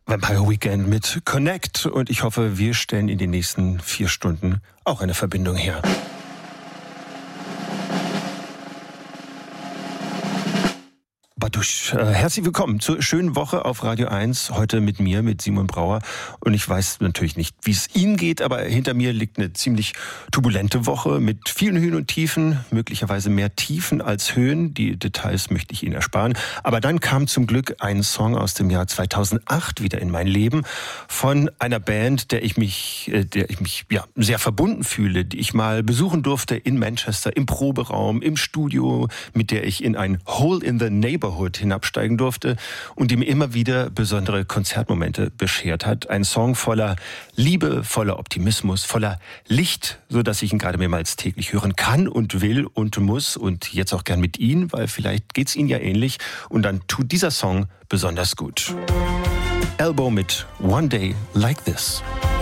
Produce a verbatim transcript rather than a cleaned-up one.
Vampire Weekend mit Connect und ich hoffe, wir stellen in den nächsten vier Stunden auch eine Verbindung her. Badusch. Äh, herzlich willkommen zur schönen Woche auf Radio eins. Heute mit mir, mit Simon Brauer. Und ich weiß natürlich nicht, wie es Ihnen geht, aber hinter mir liegt eine ziemlich turbulente Woche mit vielen Höhen und Tiefen, möglicherweise mehr Tiefen als Höhen. Die Details möchte ich Ihnen ersparen. Aber dann kam zum Glück ein Song aus dem Jahr zweitausendacht wieder in mein Leben von einer Band, der ich mich, äh, der ich mich ja sehr verbunden fühle, die ich mal besuchen durfte in Manchester, im Proberaum, im Studio, mit der ich in ein Hole in the Neighborhood hinabsteigen durfte und die mir immer wieder besondere Konzertmomente beschert hat. Ein Song voller Liebe, voller Optimismus, voller Licht, so dass ich ihn gerade mehrmals täglich hören kann und will und muss und jetzt auch gern mit Ihnen, weil vielleicht geht's Ihnen ja ähnlich und dann tut dieser Song besonders gut. Elbow mit One Day Like This.